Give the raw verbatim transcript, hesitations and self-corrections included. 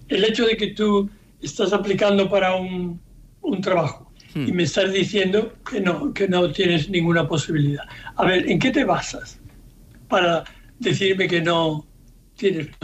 el hecho de que tú estás aplicando para un, un trabajo hmm. y me estás diciendo que no, que no tienes ninguna posibilidad. A ver, ¿en qué te basas para decirme que no tienes